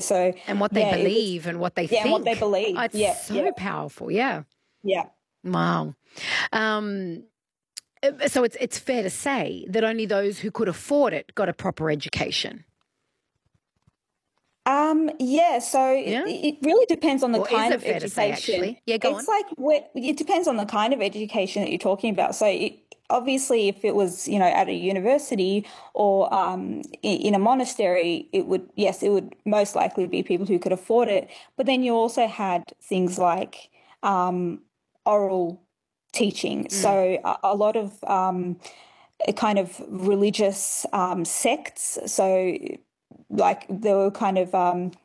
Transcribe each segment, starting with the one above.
So and what they believe and what they think. And what they believe. Oh, it's so powerful. Yeah. Yeah. Wow. So it's fair to say that only those who could afford it got a proper education. It really depends on the kind of education. education. To say, actually? Yeah, go on. It depends on the kind of education that you're talking about. So obviously, if it was, at a university or in a monastery, it would most likely be people who could afford it. But then you also had things like oral teaching. So a lot of kind of religious sects. So like there were kind of,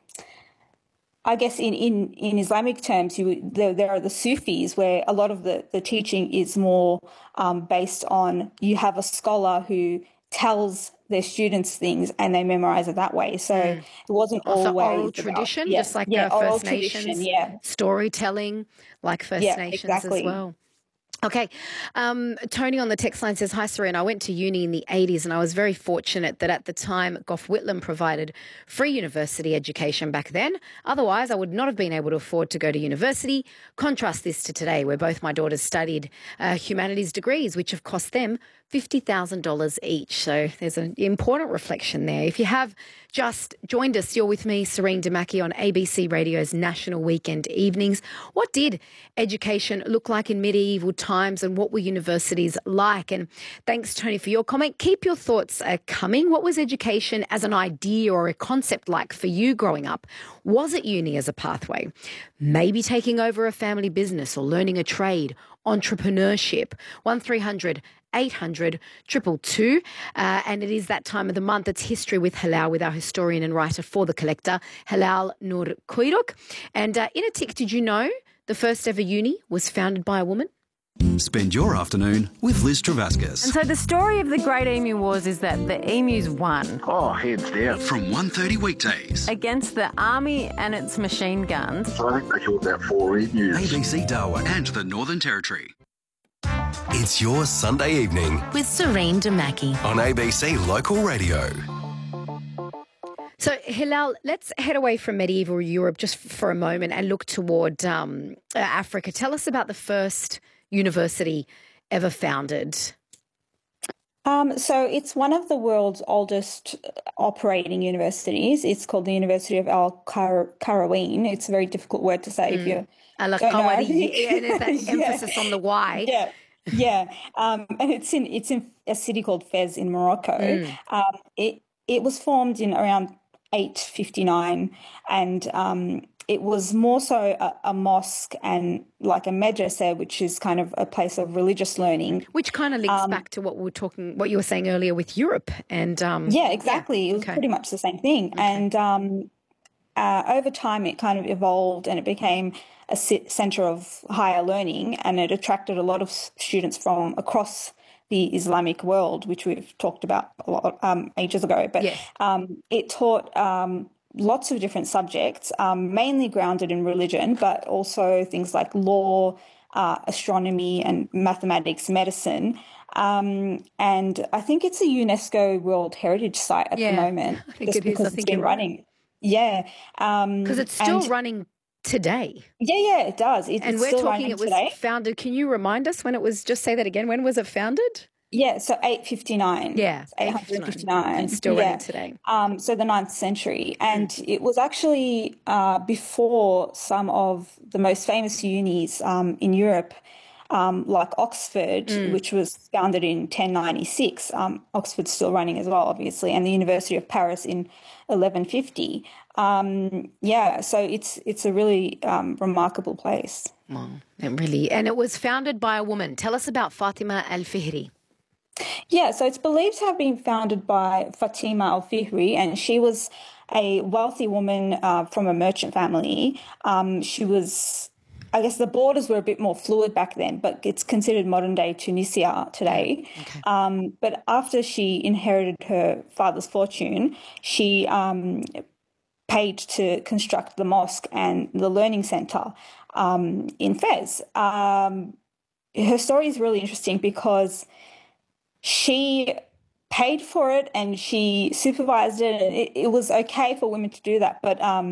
I guess in Islamic terms, there are the Sufis, where a lot of the teaching is more based on, you have a scholar who tells their students things and they memorize it that way. So it wasn't always oral tradition, just like First Nations, storytelling, like First Nations as well. Okay. Tony on the text line says, hi, Serene. I went to uni in the 80s and I was very fortunate that at the time Gough Whitlam provided free university education back then. Otherwise, I would not have been able to afford to go to university. Contrast this to today, where both my daughters studied humanities degrees, which have cost them $50,000 each. So there's an important reflection there. If you have just joined us, you're with me, Serene Damaki, on ABC Radio's National Weekend Evenings. What did education look like in medieval times and what were universities like? And thanks, Tony, for your comment. Keep your thoughts coming. What was education as an idea or a concept like for you growing up? Was it uni as a pathway? Maybe taking over a family business or learning a trade, entrepreneurship? 1300 800 222. And it is that time of the month. It's History with Halal with our historian and writer for The Collector, Halal Nur Kuiruk. And in a tick, did you know the first ever uni was founded by a woman? Spend your afternoon with Liz Travascus. And so the story of the Great Emu Wars is that the emus won. Oh, heads down. From 1:30 weekdays. Against the army and its machine guns. So I think they killed about 4 emus. ABC Darwin and the Northern Territory. It's your Sunday evening with Serene Damaki on ABC Local Radio. So, Hilal, let's head away from medieval Europe just for a moment and look toward Africa. Tell us about the first university ever founded. So it's one of the world's oldest operating universities. It's called the University of Al-Qarawiyyin. It's a very difficult word to say if you don't know. And it's that emphasis on the Y. And it's in a city called Fez in Morocco. It was formed in around 859, and it was more so a mosque and like a madrasa, which is kind of a place of religious learning. Which kind of links back to what you were saying earlier with Europe. And exactly. It was pretty much the same thing. Okay. And over time, it kind of evolved and it became a centre of higher learning, and it attracted a lot of students from across the Islamic world, which we've talked about a lot ages ago. But it taught lots of different subjects, mainly grounded in religion, but also things like law, astronomy and mathematics, medicine. And I think it's a UNESCO World Heritage Site at the moment. I think it is. I think it's running. Yeah. Because it's still running today. Yeah, it does. And we're talking it was today. Founded. Can you remind us when it was? Just say that again. When was it founded? Yeah, so 859. Yeah, 859. And still running today. So the 9th century. And it was actually before some of the most famous unis in Europe, like Oxford, which was founded in 1096. Oxford's still running as well, obviously, and the University of Paris in 1150. So it's a really remarkable place. Wow, and it was founded by a woman. Tell us about Fatima al-Fihri. Yeah, so it's believed to have been founded by Fatima al-Fihri, and she was a wealthy woman from a merchant family. She was, I guess the borders were a bit more fluid back then, but it's considered modern-day Tunisia today. Okay. But after she inherited her father's fortune, she paid to construct the mosque and the learning centre in Fez. Her story is really interesting because she paid for it and she supervised it, and it was okay for women to do that. But